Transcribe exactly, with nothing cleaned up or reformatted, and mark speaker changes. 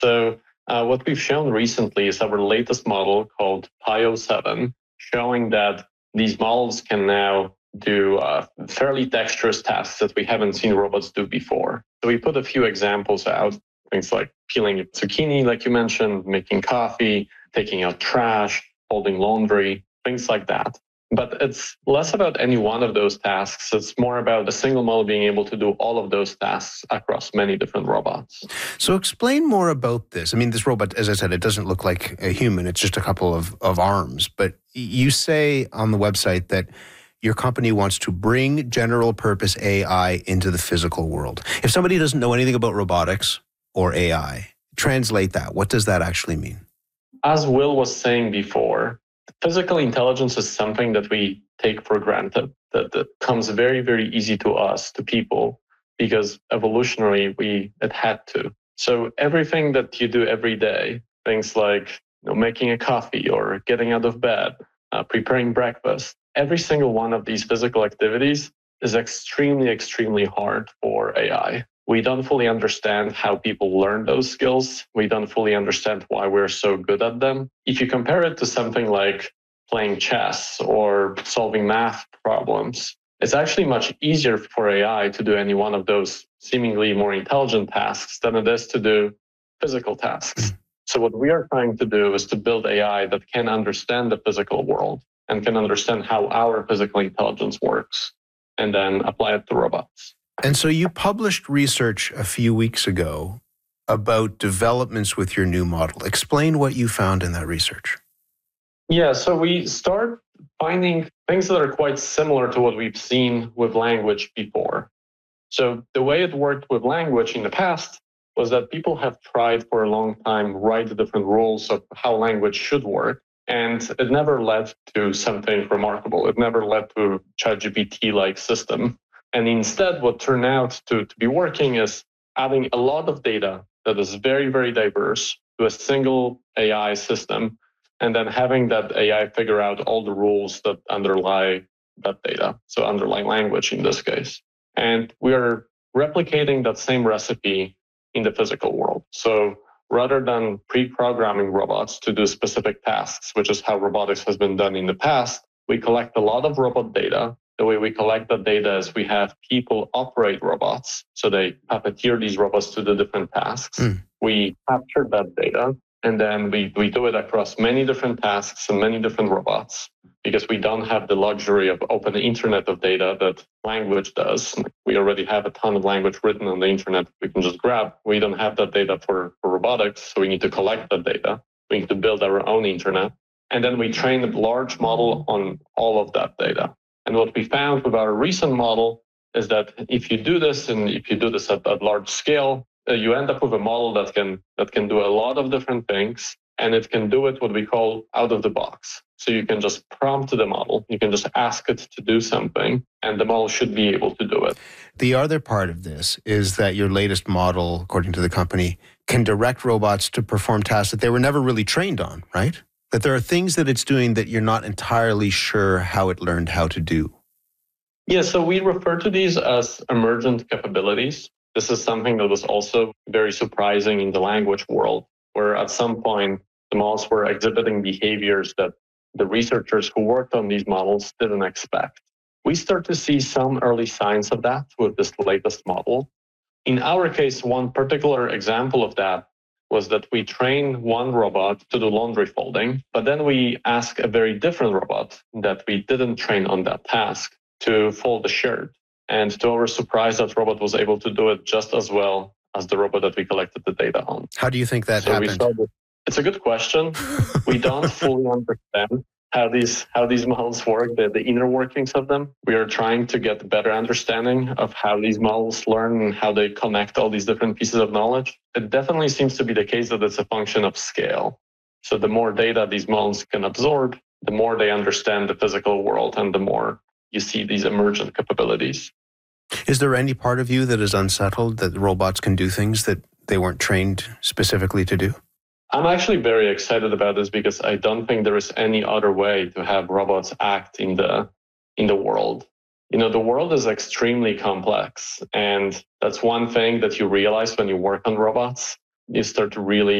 Speaker 1: So uh, what we've shown recently is our latest model called P I O seven, showing that these models can now do uh, fairly dexterous tasks that we haven't seen robots do before. So we put a few examples out, things like peeling a zucchini, like you mentioned, making coffee, taking out trash, folding laundry, things like that. But it's less about any one of those tasks. It's more about a single model being able to do all of those tasks across many different robots.
Speaker 2: So explain more about this. I mean, this robot, as I said, it doesn't look like a human. It's just a couple of, of arms. But you say on the website that your company wants to bring general purpose A I into the physical world. If somebody doesn't know anything about robotics or A I, translate that. What does that actually mean?
Speaker 1: As Will was saying before, physical intelligence is something that we take for granted, that, that comes very, very easy to us, to people, because evolutionarily we it had to. So everything that you do every day, things like you know, making a coffee or getting out of bed, uh, preparing breakfast, every single one of these physical activities is extremely, extremely hard for A I. We don't fully understand how people learn those skills. We don't fully understand why we're so good at them. If you compare it to something like playing chess or solving math problems, it's actually much easier for A I to do any one of those seemingly more intelligent tasks than it is to do physical tasks. So what we are trying to do is to build A I that can understand the physical world and can understand how our physical intelligence works, and then apply it to robots.
Speaker 2: And so you published research a few weeks ago about developments with your new model. Explain what you found in that research.
Speaker 1: Yeah, so we start finding things that are quite similar to what we've seen with language before. So the way it worked with language in the past was that people have tried for a long time write the different rules of how language should work, and it never led to something remarkable. It never led to a ChatGPT-like system. And instead, what turned out to, to be working is adding a lot of data that is very, very diverse to a single A I system, and then having that A I figure out all the rules that underlie that data, so underlying language in this case. And we are replicating that same recipe in the physical world. So rather than pre-programming robots to do specific tasks, which is how robotics has been done in the past, we collect a lot of robot data. The way we collect that data is we have people operate robots. So they puppeteer these robots to do different tasks. Mm. We capture that data, and then we, we do it across many different tasks and many different robots, because we don't have the luxury of open internet of data that language does. We already have a ton of language written on the internet we can just grab. We don't have that data for, for robotics, so we need to collect that data. We need to build our own internet. And then we train a large model on all of that data. And what we found with our recent model is that if you do this, and if you do this at, at large scale, uh, you end up with a model that can that can do a lot of different things, and it can do it what we call out of the box. So you can just prompt the model, you can just ask it to do something, and the model should be able to do it.
Speaker 2: The other part of this is that your latest model, according to the company, can direct robots to perform tasks that they were never really trained on, right? That there are things that it's doing that you're not entirely sure how it learned how to do.
Speaker 1: Yeah, so we refer to these as emergent capabilities. This is something that was also very surprising in the language world, where at some point the models were exhibiting behaviors that the researchers who worked on these models didn't expect. We start to see some early signs of that with this latest model. In our case, one particular example of that was that we train one robot to do laundry folding, but then we ask a very different robot that we didn't train on that task to fold a shirt. And to our surprise, that robot was able to do it just as well as the robot that we collected the data on.
Speaker 2: How do you think that
Speaker 1: so
Speaker 2: happened?
Speaker 1: We started, it's a good question. We don't fully understand how these how these models work, the, the inner workings of them. We are trying to get a better understanding of how these models learn and how they connect all these different pieces of knowledge. It definitely seems to be the case that it's a function of scale. So the more data these models can absorb, the more they understand the physical world, and the more you see these emergent capabilities.
Speaker 2: Is there any part of you that is unsettled that robots can do things that they weren't trained specifically to do?
Speaker 1: I'm actually very excited about this, because I don't think there is any other way to have robots act in the in the world. You know, the world is extremely complex, and that's one thing that you realize when you work on robots. you start to really